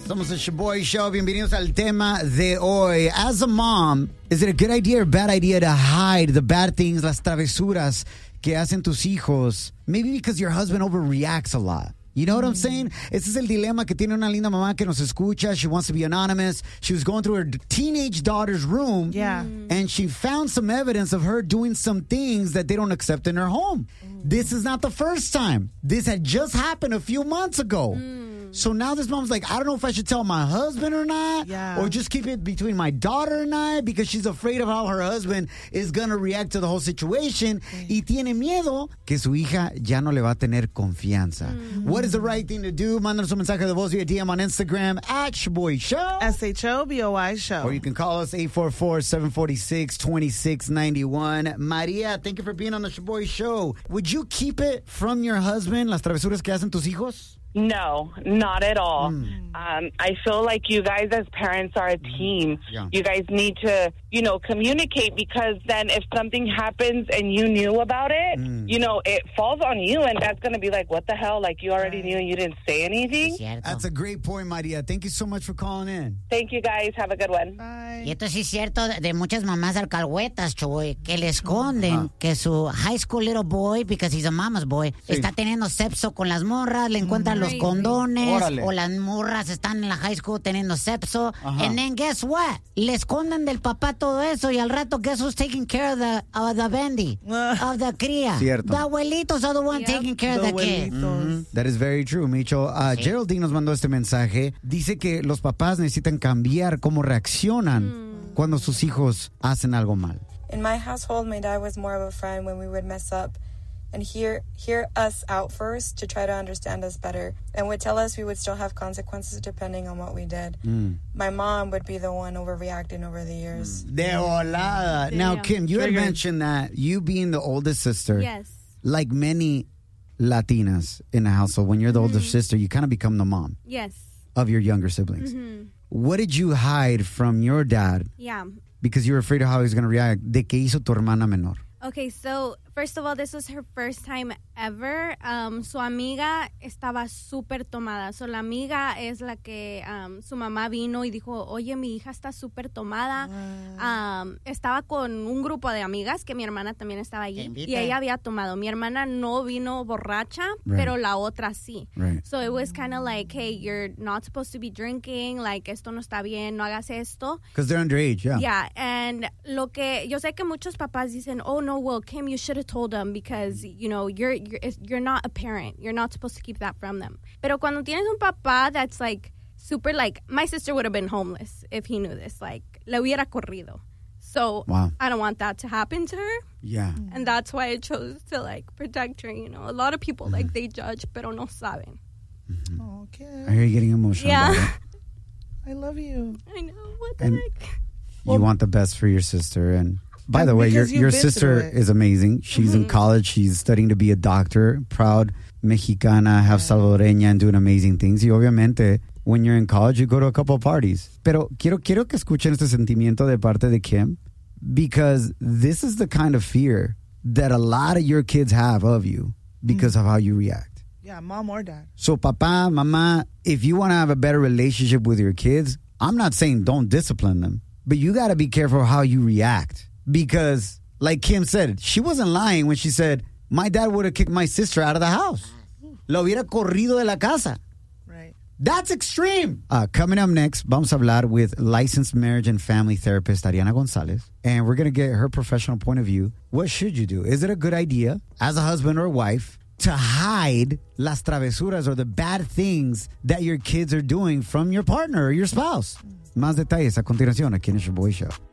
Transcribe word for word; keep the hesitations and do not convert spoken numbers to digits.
Somos el Shaboy Show. Bienvenidos al tema de hoy. As a mom, is it a good idea or bad idea to hide the bad things, las travesuras que hacen tus hijos? Maybe because your husband overreacts a lot. You know what I'm saying? Ese es el dilema que tiene una linda mamá que nos escucha. She wants to be anonymous. She was going through her teenage daughter's room. Yeah. And she found some evidence of her doing some things that they don't accept in her home. This is not the first time. This had just happened a few months ago. Mm. So now this mom's like, I don't know if I should tell my husband or not. Yeah. Or just keep it between my daughter and I, because she's afraid of how her husband is going to react to the whole situation. Mm. Y tiene miedo que su hija ya no le va a tener confianza. Mm. What is the right thing to do? Mándanos un mensaje de voz via D M on Instagram at Shaboy Show. S H O B O Y Show. Or you can call us eight four four, seven four six, two six nine one. Maria, thank you for being on the Shaboy Show. Would you keep it from your husband, las travesuras que hacen tus hijos? No, not at all. Mm. Um, I feel like you guys as parents are a team. Yeah. You guys need to, you know, communicate, because then if something happens and you knew about it, mm. you know, it falls on you, and that's going to be like, what the hell? Like, you already knew and you didn't say anything? That's a great point, Maria. Thank you so much for calling in. Thank you, guys. Have a good one. Bye. Y esto sí es cierto de, de muchas mamás alcahuetas, Choy, que le esconden uh-huh. que su high school little boy, because he's a mama's boy, sí. está teniendo sexo con las morras, le encuentran mm. los condones, Órale. o las morras están en la high school teniendo sexo, uh-huh. and then guess what? Le esconden del papá todo eso, y al rato, guess who's taking care of the, of the bendy, of the cría? Cierto. The abuelitos are the one yep. taking care the of the kid. Mm-hmm. That is very true, Micho. Uh, sí. Geraldine nos mandó este mensaje. Dice que los papás necesitan cambiar cómo reaccionan mm. cuando sus hijos hacen algo mal. In my household, my dad was more of a friend when we would mess up and hear hear us out first to try to understand us better, and would tell us we would still have consequences depending on what we did. Mm. My mom would be the one overreacting over the years. De volada. Now, Kim, you had mentioned that you being the oldest sister, yes, like many Latinas in the household, when you're the mm-hmm. older sister, you kind of become the mom yes. of your younger siblings. Mm-hmm. What did you hide from your dad? Yeah. Because you were afraid of how he was going to react. ¿De qué hizo tu hermana menor? Okay, so first of all, this was her first time ever. Um, su amiga estaba súper tomada. So la amiga es la que um, su mamá vino y dijo, oye, mi hija está súper tomada. Wow. Um, estaba con un grupo de amigas que mi hermana también estaba allí. Y ella había tomado. Mi hermana no vino borracha, right. pero la otra sí. Right. So it was kind of like, hey, you're not supposed to be drinking. Like, esto no está bien, no hagas esto. Because they're underage, yeah. Yeah, and lo que, yo sé que muchos papás dicen, oh, no, well, Kim, you should have told them because, you know, you're, you're you're not a parent. You're not supposed to keep that from them. Pero cuando tienes un papá that's like super, like, my sister would have been homeless if he knew this. Like, le hubiera corrido. So wow. I don't want that to happen to her. Yeah. And that's why I chose to, like, protect her, you know. A lot of people, mm-hmm. like, they judge, pero no saben. Mm-hmm. Oh, okay. I hear you getting emotional. Yeah. I love you. I know. What the and heck? You well, want the best for your sister, and by the way, your your sister is amazing. She's mm-hmm. in college. She's studying to be a doctor. Proud Mexicana, half Salvadoreña, and doing amazing things. Y obviamente, when you're in college, you go to a couple of parties. Pero quiero quiero que escuchen este sentimiento de parte de Kim, because this is the kind of fear that a lot of your kids have of you because mm-hmm. of how you react. Yeah, mom or dad. So, papá, mamá, if you want to have a better relationship with your kids, I'm not saying don't discipline them, but you got to be careful how you react. Because, like Kim said, she wasn't lying when she said, my dad would have kicked my sister out of the house. Lo hubiera corrido de la casa. Right. That's extreme. Uh, coming up next, vamos a hablar with licensed marriage and family therapist Ariana Gonzalez. And we're going to get her professional point of view. What should you do? Is it a good idea as a husband or wife to hide las travesuras or the bad things that your kids are doing from your partner or your spouse? Más detalles a continuación aquí en el Shaboy Show.